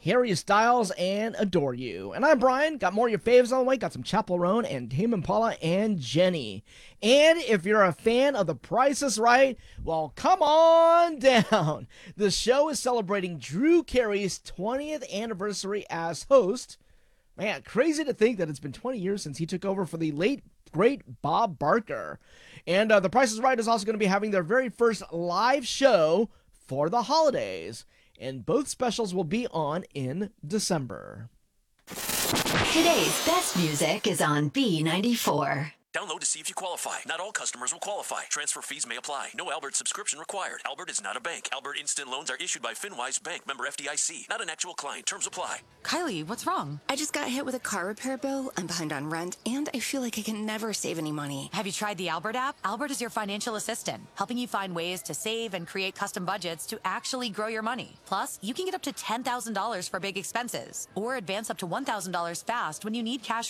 Harry Styles, and Adore You. And I'm Brian. Got more of your faves on the way. Got some Chappell Roan and Tame Impala and Jenny. And if you're a fan of The Price is Right, well, come on down. The show is celebrating Drew Carey's 20th anniversary as host. Man, crazy to think that it's been 20 years since he took over for the late, great Bob Barker. And The Price is Right is also going to be having their very first live show for the holidays. And both specials will be on in December. Today's best music is on B94. Download to see if you qualify. Not all customers will qualify. Transfer fees may apply. No Albert subscription required. Albert is not a bank. Albert Instant Loans are issued by FinWise Bank, member FDIC. Not an actual client. Terms apply. Kylie, what's wrong? I just got hit with a car repair bill. I'm behind on rent, and I feel like I can never save any money. Have you tried the Albert app? Albert is your financial assistant, helping you find ways to save and create custom budgets to actually grow your money. Plus, you can get up to $10,000 for big expenses, or advance up to $1,000 fast when you need cash